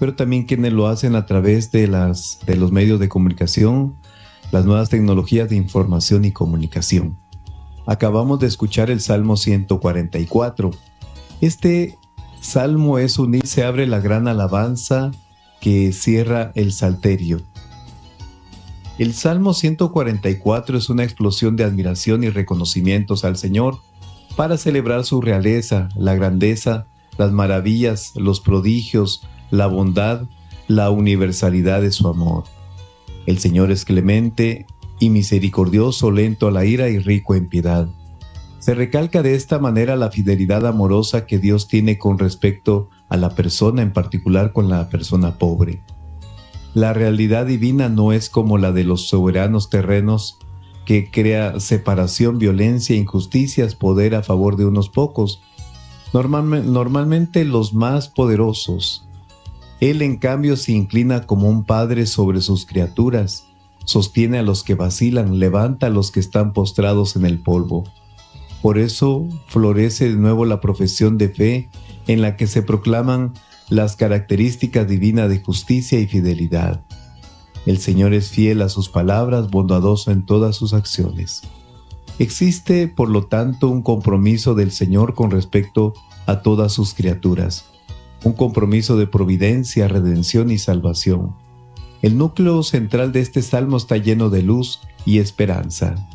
pero también quienes lo hacen a través de los medios de comunicación, las nuevas tecnologías de información y comunicación. Acabamos de escuchar el Salmo 144. Este salmo es se abre la gran alabanza que cierra el Salterio. El Salmo 144 es una explosión de admiración y reconocimientos al Señor para celebrar su realeza, la grandeza, las maravillas, los prodigios, la bondad, la universalidad de su amor. El Señor es clemente y misericordioso, lento a la ira y rico en piedad. Se recalca de esta manera la fidelidad amorosa que Dios tiene con respecto a la persona, en particular con la persona pobre. La realidad divina no es como la de los soberanos terrenos, que crea separación, violencia, injusticias, poder a favor de unos pocos, normalmente los más poderosos. Él, en cambio, se inclina como un padre sobre sus criaturas, sostiene a los que vacilan, levanta a los que están postrados en el polvo. Por eso florece de nuevo la profesión de fe en la que se proclaman las características divinas de justicia y fidelidad. El Señor es fiel a sus palabras, bondadoso en todas sus acciones. Existe, por lo tanto, un compromiso del Señor con respecto a todas sus criaturas, un compromiso de providencia, redención y salvación. El núcleo central de este salmo está lleno de luz y esperanza.